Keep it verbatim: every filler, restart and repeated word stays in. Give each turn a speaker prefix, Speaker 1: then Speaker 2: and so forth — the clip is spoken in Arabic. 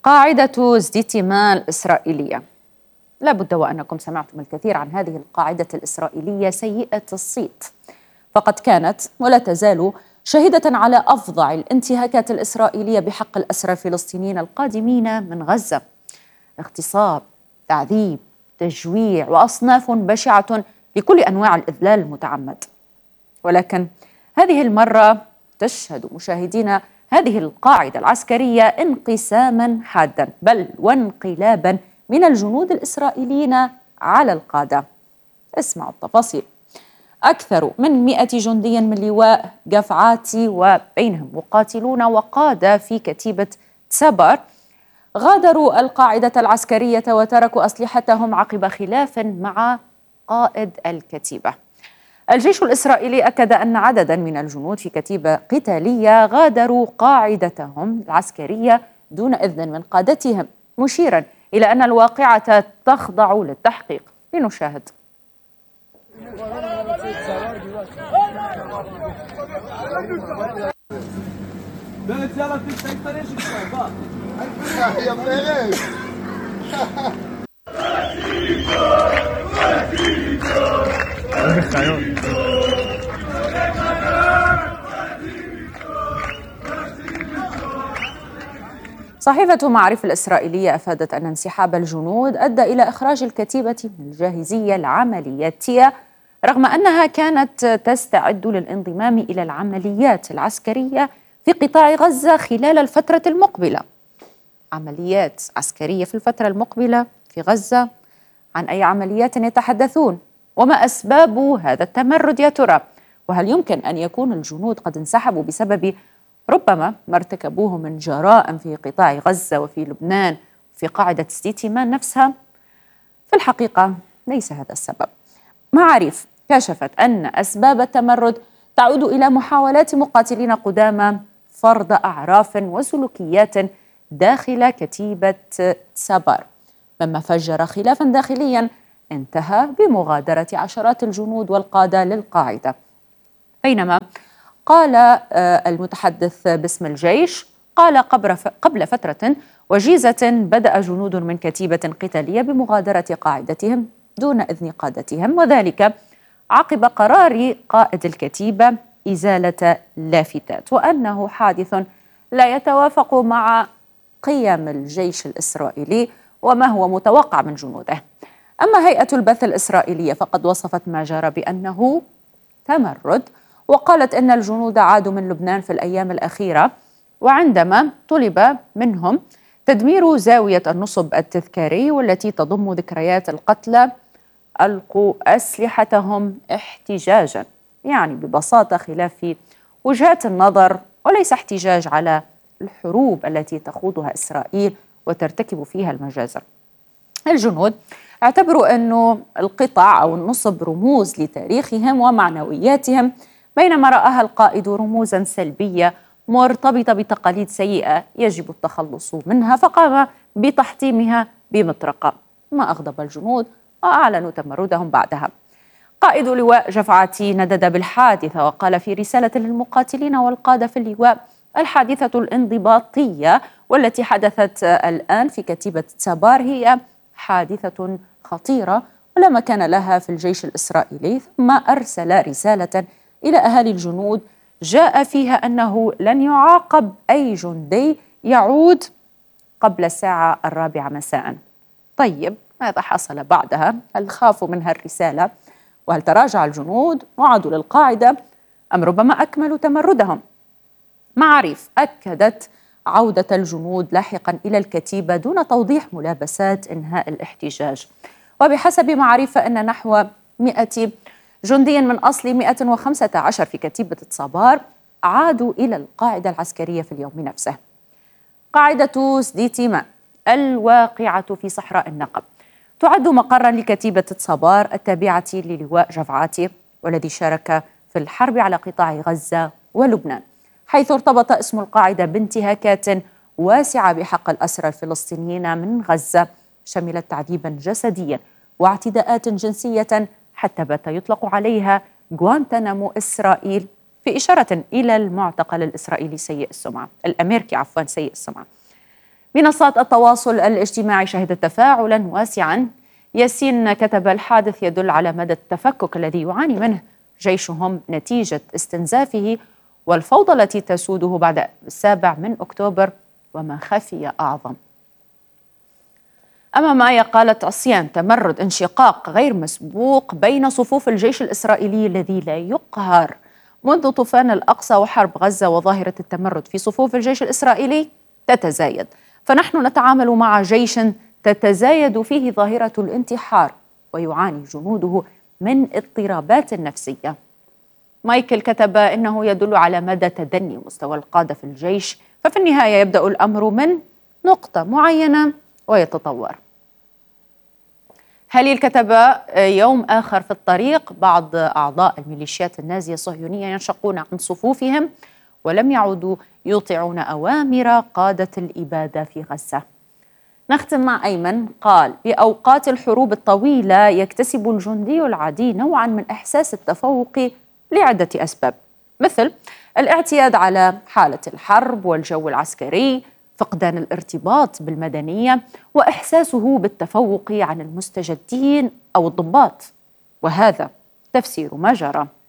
Speaker 1: قاعدة زديتيمان الإسرائيلية. لا بد وأنكم سمعتم الكثير عن هذه القاعدة الإسرائيلية سيئة الصيت، فقد كانت ولا تزال شاهدة على أفظع الانتهاكات الإسرائيلية بحق الأسرى الفلسطينيين القادمين من غزة. اغتصاب، تعذيب، تجويع وأصناف بشعة لكل أنواع الإذلال المتعمد. ولكن هذه المرة تشهد مشاهدينا هذه القاعدة العسكرية انقساما حادا، بل وانقلابا من الجنود الإسرائيليين على القادة. اسمعوا التفاصيل. أكثر من مئة جندي من لواء جفعاتي وبينهم مقاتلون وقادة في كتيبة تسابار غادروا القاعدة العسكرية وتركوا أسلحتهم عقب خلاف مع قائد الكتيبة. الجيش الإسرائيلي أكد أن عددا من الجنود في كتيبة قتالية غادروا قاعدتهم العسكرية دون إذن من قادتهم، مشيرا إلى أن الواقعة تخضع للتحقيق. لنشاهد. صحيفة معارف الإسرائيلية أفادت أن انسحاب الجنود أدى إلى إخراج الكتيبة من الجاهزية العملياتية، رغم أنها كانت تستعد للانضمام إلى العمليات العسكرية في قطاع غزة خلال الفترة المقبلة. عمليات عسكرية في الفترة المقبلة في غزة؟ عن أي عمليات يتحدثون؟ وما أسباب هذا التمرد يا ترى؟ وهل يمكن أن يكون الجنود قد انسحبوا بسبب ربما ما ارتكبوه من جرائم في قطاع غزة وفي لبنان في قاعدة زديتيمان نفسها؟ في الحقيقة ليس هذا السبب. معارف كشفت أن أسباب التمرد تعود إلى محاولات مقاتلين قدامى فرض أعراف وسلوكيات داخل كتيبة تسابار، مما فجر خلافا داخليا انتهى بمغادرة عشرات الجنود والقادة للقاعدة. بينما قال المتحدث باسم الجيش قال قبل فترة وجيزة بدأ جنود من كتيبة قتالية بمغادرة قاعدتهم دون إذن قادتهم، وذلك عقب قرار قائد الكتيبة إزالة لافتات، وأنه حادث لا يتوافق مع قيم الجيش الإسرائيلي وما هو متوقع من جنوده. أما هيئة البث الإسرائيلية فقد وصفت ما جرى بأنه تمرد، وقالت إن الجنود عادوا من لبنان في الأيام الأخيرة، وعندما طلب منهم تدمير زاوية النصب التذكاري والتي تضم ذكريات القتلى ألقوا أسلحتهم احتجاجا. يعني ببساطة خلاف في وجهات النظر، وليس احتجاج على الحروب التي تخوضها إسرائيل وترتكب فيها المجازر. الجنود اعتبروا أنه القطع أو النصب رموز لتاريخهم ومعنوياتهم، بينما رآها القائد رموزا سلبية مرتبطة بتقاليد سيئة يجب التخلص منها، فقام بتحطيمها بمطرقة، ما أغضب الجنود وأعلنوا تمردهم بعدها. قائد لواء جفعاتي ندد بالحادثة وقال في رسالة للمقاتلين والقادة في اللواء: الحادثة الانضباطية والتي حدثت الآن في كتيبة تسابار هي حادثة خطيرة ولا مكان لها في الجيش الإسرائيلي. ثم أرسل رسالة إلى أهالي الجنود جاء فيها أنه لن يعاقب أي جندي يعود قبل الساعة الرابعة مساء. طيب ماذا حصل بعدها؟ هل خافوا من هالرسالة؟ وهل تراجع الجنود وعادوا للقاعدة أم ربما أكملوا تمردهم؟ معارف أكدت عودة الجنود لاحقا إلى الكتيبة دون توضيح ملابسات إنهاء الاحتجاج. وبحسب معارف أن نحو مئة جندي من أصل مئة وخمسة عشر في كتيبة تسابار عادوا إلى القاعدة العسكرية في اليوم نفسه. قاعدة زديتيمان الواقعة في صحراء النقب تعد مقرا لكتيبة تسابار التابعة للواء جفعاتي، والذي شارك في الحرب على قطاع غزة ولبنان، حيث ارتبط اسم القاعدة بانتهاكات واسعة بحق الأسرى الفلسطينيين من غزة، شملت تعذيبا جسديا واعتداءات جنسية حتى بات يطلق عليها غوانتنامو إسرائيل، في إشارة إلى المعتقل الإسرائيلي سيء السمعة الأمريكي عفوا سيء السمعة. منصات التواصل الاجتماعي شهدت تفاعلا واسعا. ياسين كتب: الحادث يدل على مدى التفكك الذي يعاني منه جيشهم نتيجة استنزافه والفوضى التي تسوده بعد السابع من أكتوبر، وما خفي أعظم. أما مايا قالت: عصيان تمرد، انشقاق غير مسبوق بين صفوف الجيش الإسرائيلي الذي لا يقهر منذ طوفان الأقصى وحرب غزة، وظاهرة التمرد في صفوف الجيش الإسرائيلي تتزايد، فنحن نتعامل مع جيش تتزايد فيه ظاهرة الانتحار ويعاني جنوده من اضطرابات نفسية. مايكل كتب: إنه يدل على مدى تدني مستوى القادة في الجيش، ففي النهاية يبدأ الأمر من نقطة معينة ويتطور. هليل كتب: يوم آخر في الطريق، بعض أعضاء الميليشيات النازية الصهيونية ينشقون عن صفوفهم ولم يعودوا يطيعون أوامر قادة الإبادة في غزة. نختم مع أيمن قال: بأوقات الحروب الطويلة يكتسب الجندي العادي نوعا من إحساس التفوق لعدة أسباب، مثل الاعتياد على حالة الحرب والجو العسكري، فقدان الارتباط بالمدنية، وإحساسه بالتفوق عن المستجدين أو الضباط، وهذا تفسير ما جرى.